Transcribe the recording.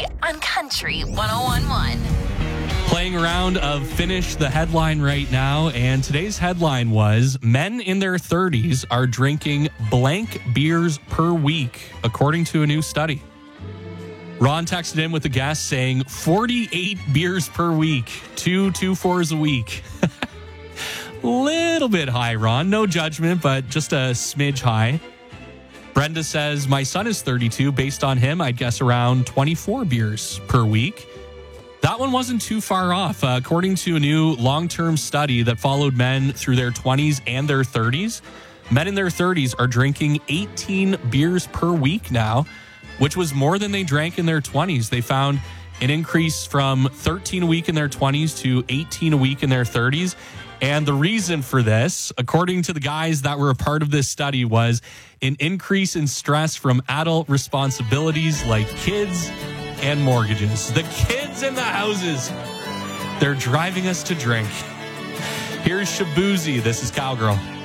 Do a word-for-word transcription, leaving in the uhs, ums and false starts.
on Country one oh one point one. Playing a round of Finish the Headline right now, and today's headline was men in their thirties are drinking blank beers per week, according to a new study. Ron texted in with a guess saying forty-eight beers per week, two two fours a week. Little bit high, Ron. No judgment, but just a smidge high. Brenda says, my son is thirty-two. Based on him, I'd guess around twenty-four beers per week. That one wasn't too far off. Uh, according to a new long-term study that followed men through their twenties and their thirties, men in their thirties are drinking eighteen beers per week now, which was more than they drank in their twenties. They found an increase from thirteen a week in their twenties to eighteen a week in their thirties. And the reason for this, according to the guys that were a part of this study, was an increase in stress from adult responsibilities like kids and mortgages. The kids in the houses, they're driving us to drink. Here's Shabuzi. This is Cowgirl.